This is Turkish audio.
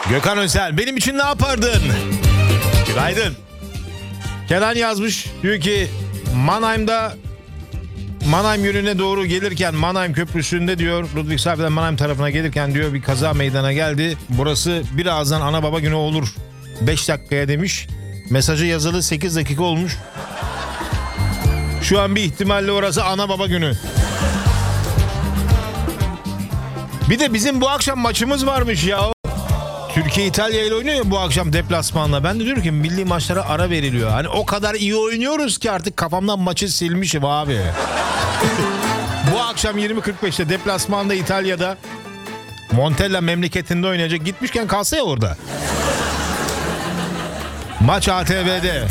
Gökhan Özel, benim için ne yapardın? Günaydın. Kenan yazmış, diyor ki Mannheim yönüne doğru gelirken Mannheim Köprüsü'nde diyor, Ludwigshafen Mannheim tarafına gelirken diyor bir kaza meydana geldi. Burası birazdan ana baba günü olur. 5 dakikaya demiş. Mesajı yazılı 8 dakika olmuş. Şu an bir ihtimalle orası ana baba günü. Bir de bizim bu akşam maçımız varmış ya. Türkiye İtalya ile oynuyor ya bu akşam deplasmanla. Ben de diyorum ki milli maçlara ara veriliyor. Hani o kadar iyi oynuyoruz ki artık kafamdan maçı silmişim abi. Bu akşam 20.45'te deplasmanda İtalya'da Montella memleketinde oynayacak. Gitmişken kalsa ya orada. Maç ATV'de.